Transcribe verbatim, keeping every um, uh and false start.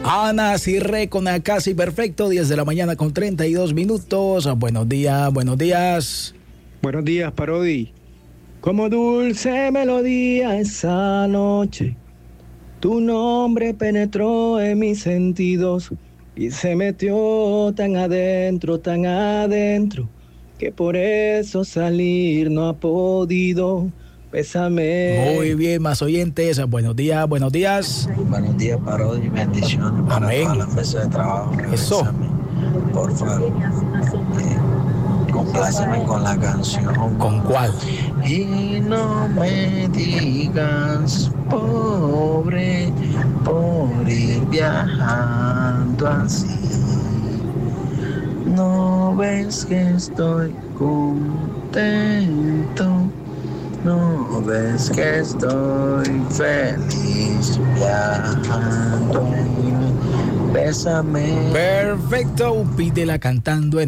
Ana Cirre con Casi Perfecto, diez de la mañana con treinta y dos minutos. Buenos días, buenos días. Buenos días, Parodi. Como dulce melodía esa noche, tu nombre penetró en mis sentidos y se metió tan adentro, tan adentro, que por eso salir no ha podido. Bésame. Muy bien, más oyentes. Buenos días, buenos días. Buenos días, Parodi. Bendiciones para Amén. toda la mesa de trabajo. Eso. Bésame, por favor. Eh, compláceme con la canción. ¿Con cuál? Y no me digas, pobre, por ir viajando así. No ves que estoy contento. No ves que estoy feliz viajando. Bésame. Perfecto, pídela cantando en